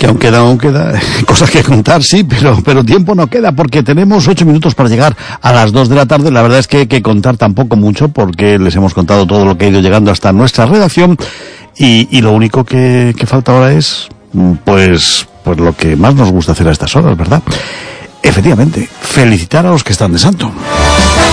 Que aún queda cosas que contar, sí, pero tiempo no queda, porque tenemos 8 minutos para llegar a las 2 de la tarde. La verdad es que contar tampoco mucho, porque les hemos contado todo lo que ha ido llegando hasta nuestra redacción, y lo único que falta ahora es, pues lo que más nos gusta hacer a estas horas, ¿verdad? Efectivamente, felicitar a los que están de santo.